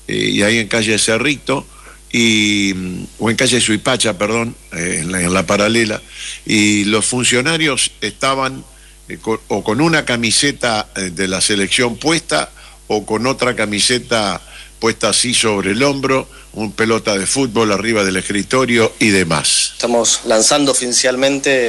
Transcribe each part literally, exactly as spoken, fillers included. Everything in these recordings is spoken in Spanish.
eh, y ahí en calle Cerrito, y, o en calle Suipacha, perdón, eh, en, la, en la paralela, y los funcionarios estaban eh, con, o con una camiseta eh, de la selección puesta, o con otra camiseta puesta así sobre el hombro, un pelota de fútbol arriba del escritorio y demás. Estamos lanzando oficialmente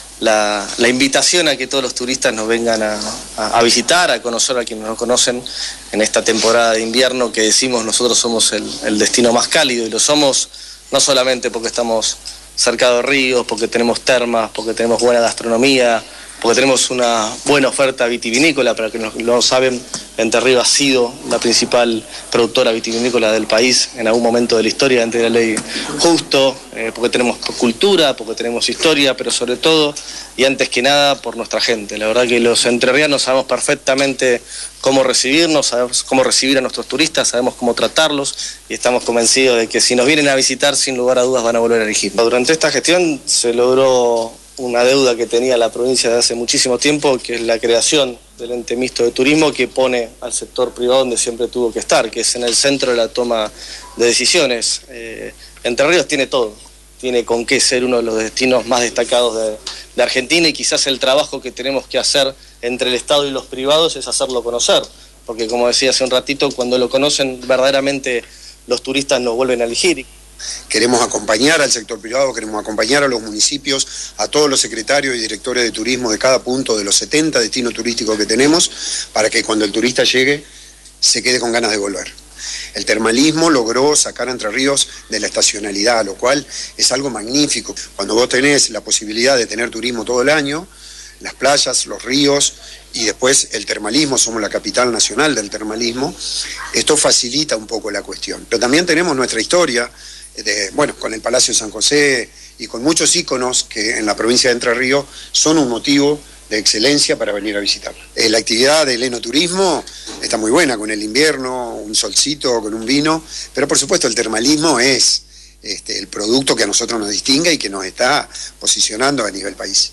la, la invitación a que todos los turistas nos vengan a, a, a visitar, a conocer a quienes nos conocen en esta temporada de invierno que decimos nosotros somos el, el destino más cálido, y lo somos no solamente porque estamos cerca de ríos, porque tenemos termas, porque tenemos buena gastronomía, porque tenemos una buena oferta vitivinícola. Para que no lo saben, Entre Ríos ha sido la principal productora vitivinícola del país en algún momento de la historia, antes de la ley justo, eh, porque tenemos cultura, porque tenemos historia, pero sobre todo, y antes que nada, por nuestra gente. La verdad que los entrerrianos sabemos perfectamente cómo recibirnos, sabemos cómo recibir a nuestros turistas, sabemos cómo tratarlos, y estamos convencidos de que si nos vienen a visitar, sin lugar a dudas van a volver a elegir. Durante esta gestión se logró una deuda que tenía la provincia de hace muchísimo tiempo, que es la creación del ente mixto de turismo, que pone al sector privado donde siempre tuvo que estar, que es en el centro de la toma de decisiones. Eh, Entre Ríos tiene todo, tiene con qué ser uno de los destinos más destacados de, de Argentina, y quizás el trabajo que tenemos que hacer entre el Estado y los privados es hacerlo conocer, porque como decía hace un ratito, cuando lo conocen verdaderamente los turistas nos vuelven a elegir. Queremos acompañar al sector privado, queremos acompañar a los municipios, a todos los secretarios y directores de turismo de cada punto de los setenta destinos turísticos que tenemos, para que cuando el turista llegue se quede con ganas de volver. El termalismo logró sacar a Entre Ríos de la estacionalidad, lo cual es algo magnífico. Cuando vos tenés la posibilidad de tener turismo todo el año, las playas, los ríos, y después el termalismo, somos la capital nacional del termalismo, esto facilita un poco la cuestión. Pero también tenemos nuestra historia, de, bueno, con el Palacio de San José y con muchos íconos que en la provincia de Entre Ríos son un motivo de excelencia para venir a visitarla. Eh, la actividad del enoturismo está muy buena, con el invierno, un solcito, con un vino, pero por supuesto el termalismo es este, el producto que a nosotros nos distingue y que nos está posicionando a nivel país.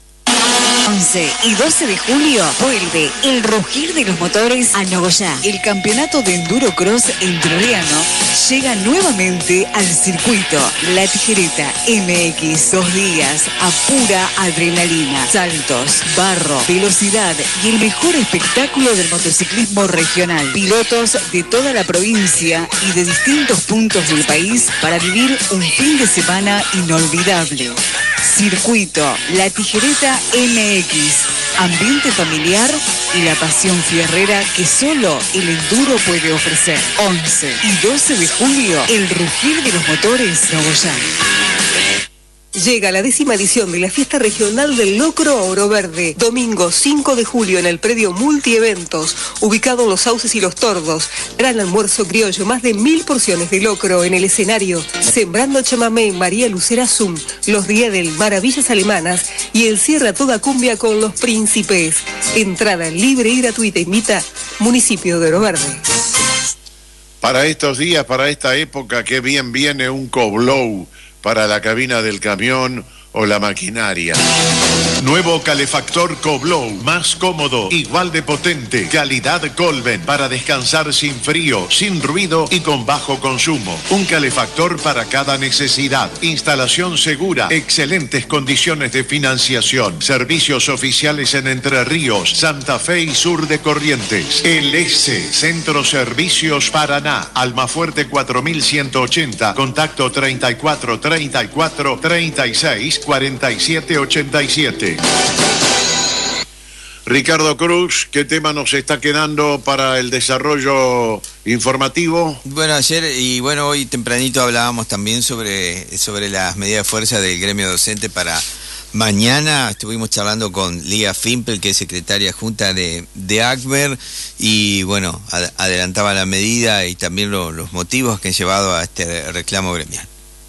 once y doce de julio vuelve el rugir de los motores a Nogoyá. El campeonato de Enduro Cross entrerriano llega nuevamente al circuito La Tijereta M X. Dos días a pura adrenalina, saltos, barro, velocidad y el mejor espectáculo del motociclismo regional. Pilotos de toda la provincia y de distintos puntos del país para vivir un fin de semana inolvidable. Circuito La Tijereta M X, ambiente familiar y la pasión fierrera que solo el enduro puede ofrecer. once y doce de julio, el rugir de los motores Nogoyá. Llega la décima edición de la Fiesta Regional del Locro a Oro Verde. Domingo cinco de julio en el predio Multieventos, ubicado en Los Sauces y Los Tordos. Gran almuerzo criollo, más de mil porciones de locro en el escenario. Sembrando chamamé en María Lucera Zum, Los Días del Maravillas Alemanas y el cierre a toda cumbia con Los Príncipes. Entrada libre y gratuita. Invita Municipio de Oro Verde. Para estos días, para esta época, qué bien viene un Coblow para la cabina del camión o la maquinaria. Nuevo calefactor Coblow, más cómodo, igual de potente, calidad Colven, para descansar sin frío, sin ruido y con bajo consumo. Un calefactor para cada necesidad. Instalación segura, excelentes condiciones de financiación. Servicios oficiales en Entre Ríos, Santa Fe y sur de Corrientes. El S, Centro Servicios Paraná, Almafuerte cuatro mil ciento ochenta, contacto treinta y cuatro, treinta y cuatro, treinta y seis, cuarenta y siete, ochenta y siete. Ricardo Cruz, ¿qué tema nos está quedando para el desarrollo informativo? Bueno, ayer y bueno, hoy tempranito hablábamos también sobre, sobre las medidas de fuerza del gremio docente para mañana. Estuvimos charlando con Lía Fimpel, que es secretaria junta de, de ACBER, y bueno, ad, adelantaba la medida y también lo, los motivos que han llevado a este reclamo gremial.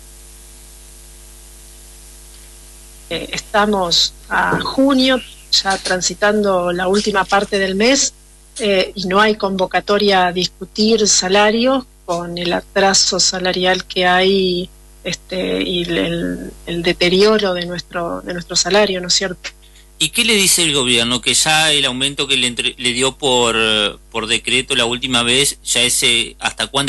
Estamos a junio, ya transitando la última parte del mes, eh, y no hay convocatoria a discutir salarios con el atraso salarial que hay, este, y el, el deterioro de nuestro de nuestro salario, ¿no es cierto? ¿Y qué le dice el gobierno? Que ya el aumento que le, entre, le dio por, por decreto la última vez, ya ese, ¿hasta cuándo